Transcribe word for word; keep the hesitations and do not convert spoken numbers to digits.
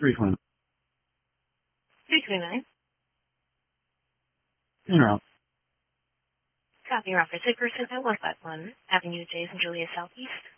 three twenty. three twenty-nine. In route. Copy, Rockford City Person at one five one Avenue J and Julia Southeast.